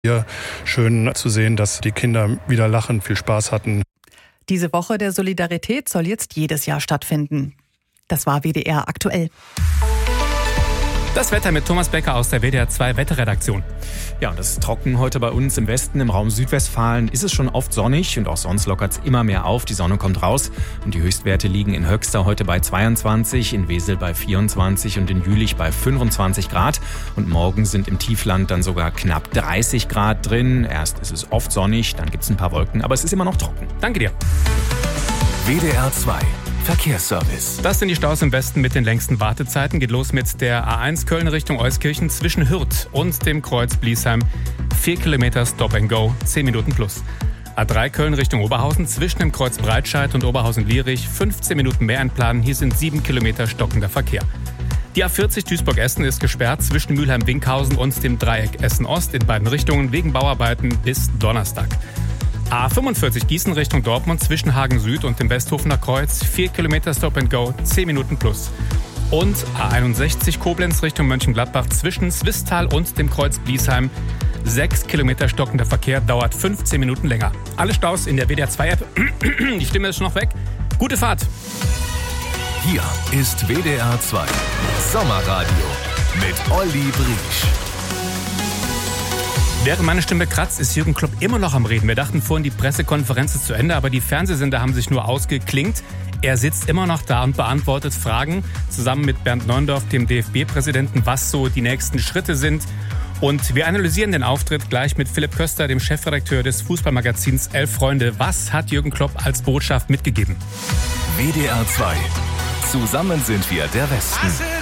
Hier schön zu sehen, dass die Kinder wieder lachen, viel Spaß hatten. Diese Woche der Solidarität soll jetzt jedes Jahr stattfinden. Das war WDR aktuell. Das Wetter mit Thomas Becker aus der WDR 2 Wetterredaktion. Ja, und es ist trocken heute bei uns im Westen. Im Raum Südwestfalen ist es schon oft sonnig und auch sonst lockert es immer mehr auf. Die Sonne kommt raus und die Höchstwerte liegen in Höxter heute bei 22, in Wesel bei 24 und in Jülich bei 25 Grad. Und morgen sind im Tiefland dann sogar knapp 30 Grad drin. Erst ist es oft sonnig, dann gibt es ein paar Wolken, aber es ist immer noch trocken. Danke dir. WDR 2 Verkehrsservice. Das sind die Staus im Westen mit den längsten Wartezeiten. Geht los mit der A1 Köln Richtung Euskirchen zwischen Hürth und dem Kreuz Bliesheim. 4 Kilometer Stop and Go, 10 Minuten plus. A3 Köln Richtung Oberhausen zwischen dem Kreuz Breitscheid und Oberhausen-Lierich. 15 Minuten mehr einplanen. Hier sind 7 Kilometer stockender Verkehr. Die A40 Duisburg-Essen ist gesperrt zwischen Mülheim-Winkhausen und dem Dreieck Essen-Ost in beiden Richtungen wegen Bauarbeiten bis Donnerstag. A45 Gießen Richtung Dortmund zwischen Hagen Süd und dem Westhofener Kreuz. 4 Kilometer Stop and Go, 10 Minuten plus. Und A61 Koblenz Richtung Mönchengladbach zwischen Swisttal und dem Kreuz Bliesheim. 6 Kilometer stockender Verkehr, dauert 15 Minuten länger. Alle Staus in der WDR 2 App. Die Stimme ist schon noch weg. Gute Fahrt. Hier ist WDR 2 Sommerradio mit Olli Briesch. Während meine Stimme kratzt, ist Jürgen Klopp immer noch am Reden. Wir dachten vorhin, die Pressekonferenz ist zu Ende, aber die Fernsehsender haben sich nur ausgeklingt. Er sitzt immer noch da und beantwortet Fragen, zusammen mit Bernd Neuendorf, dem DFB-Präsidenten, was so die nächsten Schritte sind. Und wir analysieren den Auftritt gleich mit Philipp Köster, dem Chefredakteur des Fußballmagazins 11 Freunde. Was hat Jürgen Klopp als Botschaft mitgegeben? WDR 2. Zusammen sind wir der Westen.